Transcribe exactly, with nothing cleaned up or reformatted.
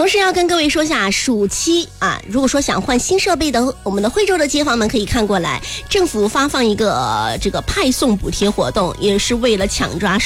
同时要跟各位说下，暑期啊，如果说想换新设备的，我们的惠州的街坊们可以看过来，政府发放一个这个派送补贴活动，也是为了抢抓